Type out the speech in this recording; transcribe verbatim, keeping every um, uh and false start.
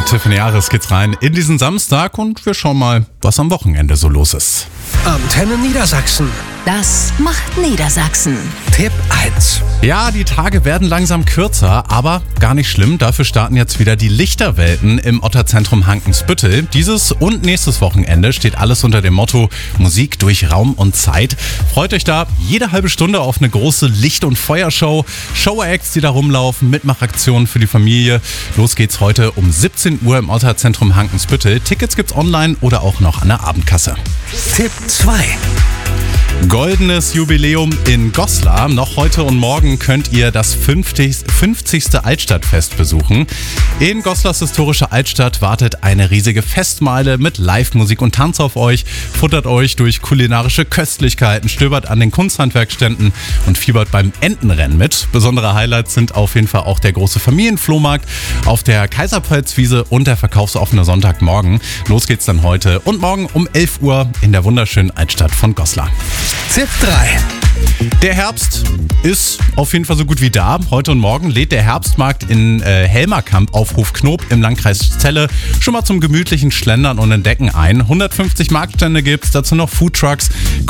Tiffany Ares geht's rein in diesen Samstag und wir schauen mal, was am Wochenende so los ist. Antenne Niedersachsen. Das macht Niedersachsen. Tipp eins. Ja, die Tage werden langsam kürzer, aber gar nicht schlimm. Dafür starten jetzt wieder die Lichterwelten im Otterzentrum Hankensbüttel. Dieses und nächstes Wochenende steht alles unter dem Motto Musik durch Raum und Zeit. Freut euch da jede halbe Stunde auf eine große Licht- und Feuershow. Show-Acts, die da rumlaufen, Mitmachaktionen für die Familie. Los geht's heute um siebzehn Uhr im Otterzentrum Hankensbüttel. Tickets gibt's online oder auch noch an der Abendkasse. Tipp zwei. Goldenes Jubiläum in Goslar. Noch heute und morgen könnt ihr das fünfzigste Altstadtfest besuchen. In Goslars historische Altstadt wartet eine riesige Festmeile mit Live-Musik und Tanz auf euch. Futtert euch durch kulinarische Köstlichkeiten, stöbert an den Kunsthandwerkständen und fiebert beim Entenrennen mit. Besondere Highlights sind auf jeden Fall auch der große Familienflohmarkt auf der Kaiserpfalzwiese und der verkaufsoffene Sonntagmorgen. Los geht's dann heute und morgen um elf Uhr in der wunderschönen Altstadt von Goslar. Tipp drei. Der Herbst ist auf jeden Fall so gut wie da. Heute und morgen lädt der Herbstmarkt in äh, Helmerkamp auf Hof Knob im Landkreis Celle schon mal zum gemütlichen Schlendern und Entdecken ein. hundertfünfzig Marktstände gibt's, dazu noch Foodtrucks,